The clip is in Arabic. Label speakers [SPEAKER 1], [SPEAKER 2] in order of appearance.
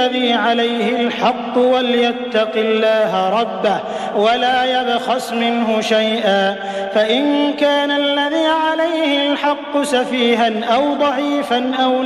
[SPEAKER 1] الذي عليه الحق وليتق الله ربه ولا يبخس منه شيئا، فإن كان الذي عليه الحق سفيها أو ضعيفا أو